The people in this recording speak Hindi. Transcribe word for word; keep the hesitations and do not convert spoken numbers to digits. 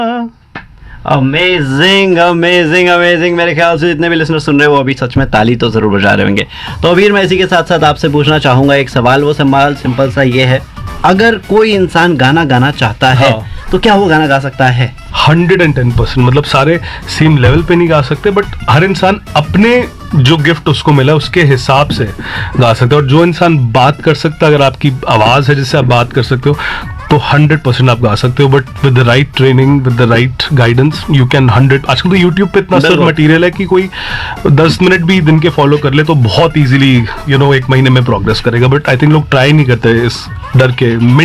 Amazing amazing amazing. मेरे ख्याल से जितने भी लिसनर सुन रहे हो वो अभी सच में ताली तो जरूर बजा रहे होंगे। तो अभी मैं इसी के साथ साथ आपसे पूछना चाहूंगा एक सवाल। वो सवाल सिंपल सा ये है, अगर कोई इंसान गाना गाना चाहता है हाँ। तो क्या वो गाना गा सकता है? Hundred and ten percent. मतलब सारे सेम लेवल पे नहीं गा सकते, बट हर इंसान अपने जो गिफ्ट उसको मिला उसके हिसाब से गा सकते हैं। और जो इंसान बात कर सकता है, अगर आपकी आवाज है जिससे आप बात कर सकते हो, तो हंड्रेड परसेंट आप गा सकते हो। But with the right training, with the right guidance, you can hundred. आजकल तो यूट्यूब पे इतना सारा मटेरियल है कि कोई दस मिनट भी दिन के फॉलो कर ले तो बहुत इजीली यू नो एक महीने में प्रोग्रेस करेगा। बट आई थिंक लोग ट्राई नहीं करते इस डर के।